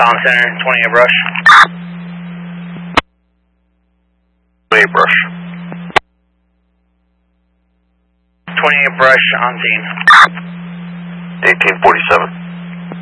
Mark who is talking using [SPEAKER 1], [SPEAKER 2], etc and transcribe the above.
[SPEAKER 1] Comm Center, 28 brush.
[SPEAKER 2] 28 brush.
[SPEAKER 1] 28 brush on scene.
[SPEAKER 2] 1847.